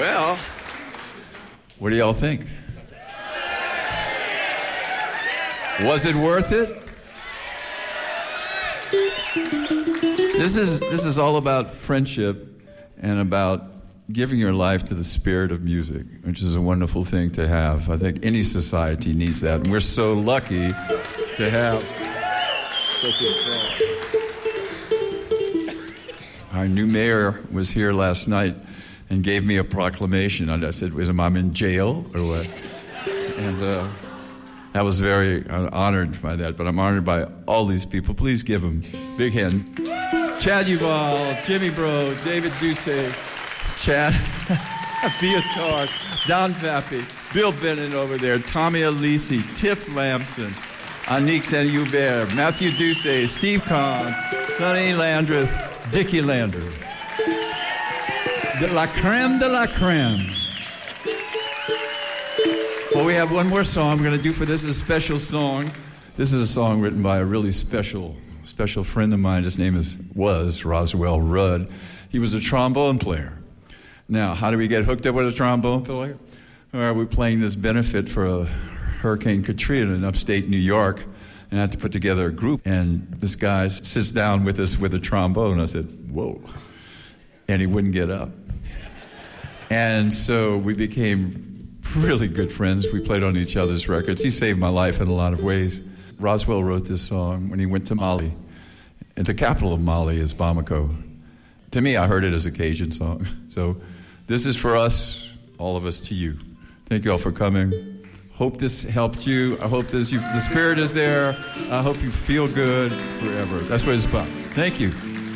Well, what do y'all think? Was it worth it? This is all about friendship and about giving your life to the spirit of music, which is a wonderful thing to have. I think any society needs that, and we're so lucky to have such a song. Our new mayor was here last night and gave me a proclamation. And I said, "Was I'm in jail or what?" And I was very honored by that, but I'm honored by all these people. Please give them a big hand. Chad Uval, Jimmy Bro, David Ducey, Chad Viatar, Don Pappy, Bill Bennett over there, Tommy Alisi, Tiff Lamson, Anique Saint-Hubert, Matthew Ducey, Steve Kahn, Sonny Landreth, Dickie Lander. De la creme de la creme. Well, we have one more song we're going to do for this. Is a special song. This is a song written by a really special friend of mine. His name was Roswell Rudd. He was a trombone player. Now, how do we get hooked up with a trombone player? We're playing this benefit for Hurricane Katrina in upstate New York, and I had to put together a group. And this guy sits down with us with a trombone. I said, "Whoa!" And he wouldn't get up. And so we became really good friends. We played on each other's records. He saved my life in a lot of ways. Roswell wrote this song when he went to Mali. And the capital of Mali is Bamako. To me, I heard it as a Cajun song. So this is for us, all of us, to you. Thank you all for coming. Hope this helped you. I hope the spirit is there. I hope you feel good forever. That's what it's about. Thank you.